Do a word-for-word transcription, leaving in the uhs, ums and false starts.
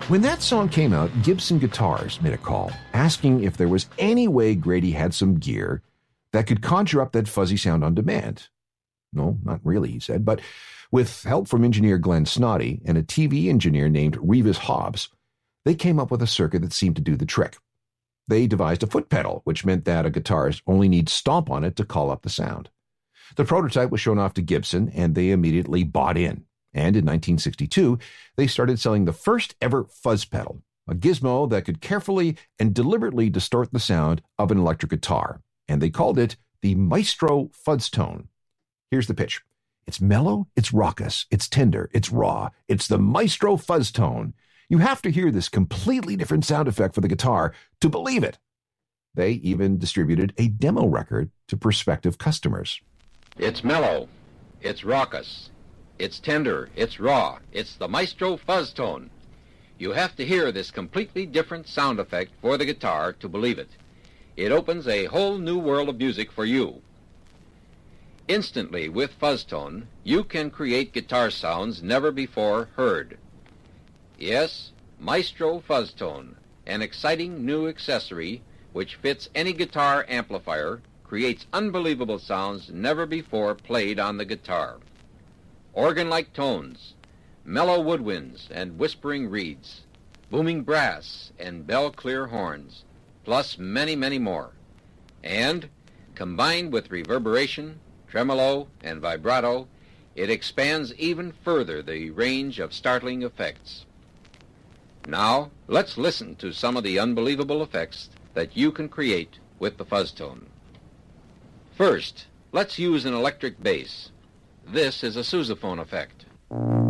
When that song came out, Gibson Guitars made a call, asking if there was any way Grady had some gear that could conjure up that fuzzy sound on demand. No, not really, he said, but with help from engineer Glenn Snoddy and a T V engineer named Revis Hobbs, they came up with a circuit that seemed to do the trick. They devised a foot pedal, which meant that a guitarist only needs stomp on it to call up the sound. The prototype was shown off to Gibson, and they immediately bought in. And in nineteen sixty-two, they started selling the first ever fuzz pedal, a gizmo that could carefully and deliberately distort the sound of an electric guitar, and they called it the Maestro Fuzztone. Here's the pitch. It's mellow, it's raucous, it's tender, it's raw. It's the Maestro Fuzztone. You have to hear this completely different sound effect for the guitar to believe it. They even distributed a demo record to prospective customers. It's mellow, it's raucous, it's tender, it's raw, it's the Maestro Fuzztone. You have to hear this completely different sound effect for the guitar to believe it. It opens a whole new world of music for you. Instantly, with Fuzztone, you can create guitar sounds never before heard. Yes, Maestro Fuzztone, an exciting new accessory which fits any guitar amplifier, creates unbelievable sounds never before played on the guitar. Organ-like tones, mellow woodwinds and whispering reeds, booming brass and bell-clear horns, plus many, many more. And, combined with reverberation, tremolo, and vibrato, it expands even further the range of startling effects. Now, let's listen to some of the unbelievable effects that you can create with the Fuzztone. First, let's use an electric bass. This is a sousaphone effect.